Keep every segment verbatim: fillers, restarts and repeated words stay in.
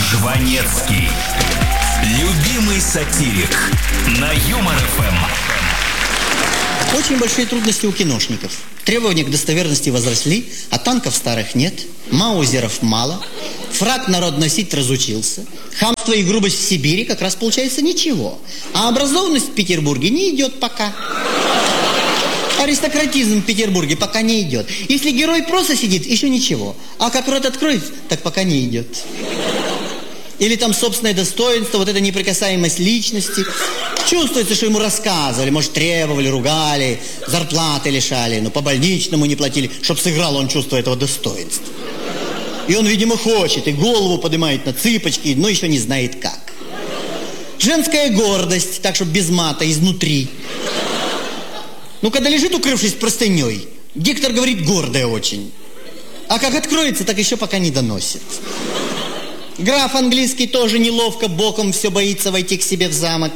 Жванецкий. Любимый сатирик на Юмор эф эм. Очень большие трудности у киношников. Требования к достоверности возросли, а танков старых нет, маузеров мало, фрак народ носить разучился, хамство и грубость в Сибири как раз получается ничего, а образованность в Петербурге не идет пока. Аристократизм в Петербурге пока не идет. Если герой просто сидит, еще ничего, а как рот откроет, так пока не идет. Или там собственное достоинство, вот эта неприкасаемость личности. Чувствуется, что ему рассказывали, может, требовали, ругали, зарплаты лишали, но по больничному не платили, чтоб сыграл он чувство этого достоинства. И он, видимо, хочет, и голову поднимает на цыпочки, но еще не знает как. Женская гордость, так, чтобы без мата, изнутри. Ну, когда лежит, укрывшись простыней, диктор говорит, гордая очень. А как откроется, так еще пока не доносит. Граф английский тоже неловко, боком все боится войти к себе в замок.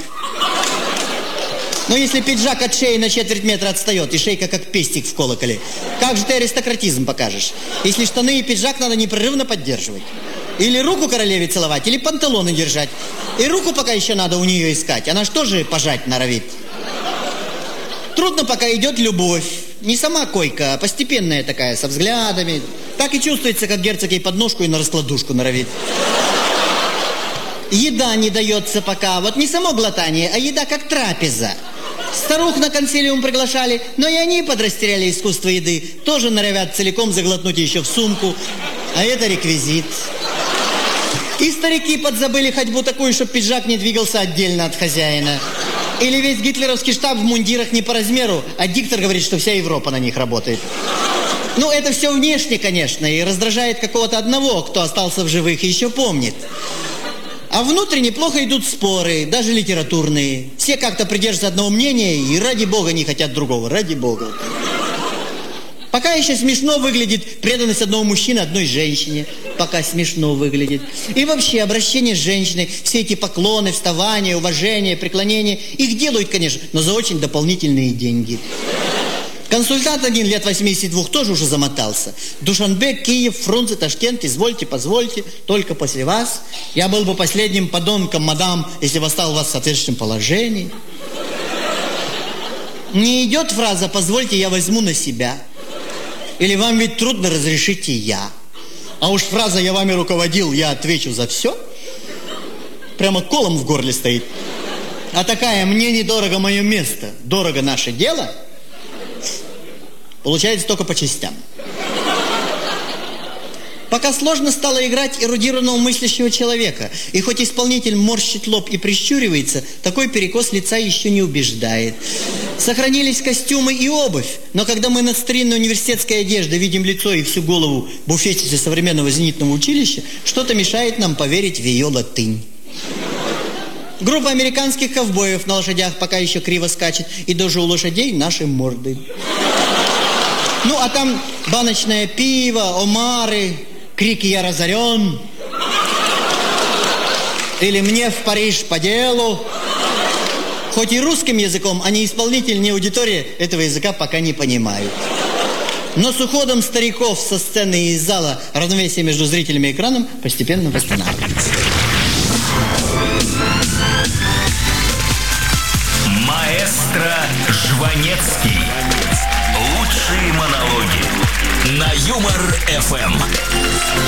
Но если пиджак от шеи на четверть метра отстает, и шейка как пестик в колоколе, как же ты аристократизм покажешь? Если штаны и пиджак надо непрерывно поддерживать. Или руку королеве целовать, или панталоны держать. И руку пока еще надо у нее искать, она ж тоже пожать норовит. Трудно пока идет любовь. Не сама койка, а постепенная такая, со взглядами. Так и чувствуется, как герцог ей подножку и на раскладушку норовит. Еда не дается пока. Вот не само глотание, а еда как трапеза. Старух на консилиум приглашали, но и они подрастеряли искусство еды. Тоже норовят целиком заглотнуть еще в сумку. А это реквизит. И старики подзабыли ходьбу такую, чтобы пиджак не двигался отдельно от хозяина. Или весь гитлеровский штаб в мундирах не по размеру, а диктор говорит, что вся Европа на них работает. Ну, это все внешне, конечно, и раздражает какого-то одного, кто остался в живых и еще помнит. А внутренне плохо идут споры, даже литературные. Все как-то придерживаются одного мнения и ради бога не хотят другого, ради бога. Пока еще смешно выглядит преданность одного мужчины одной женщине. Пока смешно выглядит. И вообще обращение с женщиной, все эти поклоны, вставания, уважения, преклонения, их делают, конечно, но за очень дополнительные деньги. Консультант один лет восьмидесяти двух тоже уже замотался. Душанбе, Киев, Фрунзе, Ташкент, извольте, позвольте, только после вас. Я был бы последним подонком, мадам, если бы оставил вас в соответствующем положении. Не идет фраза «позвольте, я возьму на себя». Или «вам ведь трудно, разрешите я». А уж фраза «я вами руководил, я отвечу за все» прямо колом в горле стоит. А такая «мне недорого мое место, дорого наше дело» получается только по частям. Пока сложно стало играть эрудированного мыслящего человека. И хоть исполнитель морщит лоб и прищуривается, такой перекос лица еще не убеждает. Сохранились костюмы и обувь, но когда мы над старинной университетской одеждой видим лицо и всю голову буфетчицы современного зенитного училища, что-то мешает нам поверить в ее латынь. Группа американских ковбоев на лошадях пока еще криво скачет, и даже у лошадей наши морды. Ну, а там баночное пиво, омары, крики «Я разорен!» или «Мне в Париж по делу!» Хоть и русским языком, а не исполнитель, не аудитория этого языка пока не понимают. Но с уходом стариков со сцены и из зала равновесие между зрителями и экраном постепенно восстанавливается. Маэстро Жванецкий. Лучшие монологи на Юмор эф эм.